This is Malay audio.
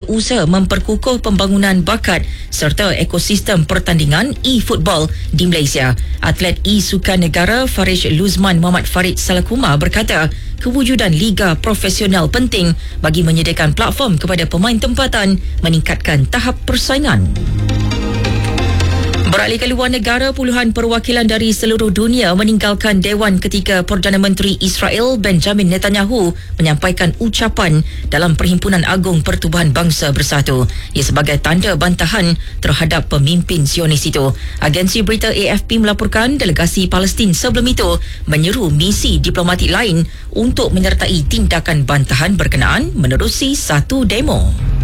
berusaha memperkukuh pembangunan bakat serta ekosistem pertandingan e-football di Malaysia. Atlet e-sukan negara Farish Luzman Muhammad Farid Salakuma berkata, kewujudan liga profesional penting bagi menyediakan platform kepada pemain tempatan meningkatkan tahap persaingan. Beralih ke luar negara, puluhan perwakilan dari seluruh dunia meninggalkan Dewan ketika Perdana Menteri Israel Benjamin Netanyahu menyampaikan ucapan dalam Perhimpunan Agung Pertubuhan Bangsa Bersatu. Ia sebagai tanda bantahan terhadap pemimpin Zionis itu. Agensi berita AFP melaporkan delegasi Palestin sebelum itu menyeru misi diplomatik lain untuk menyertai tindakan bantahan berkenaan menerusi satu demo.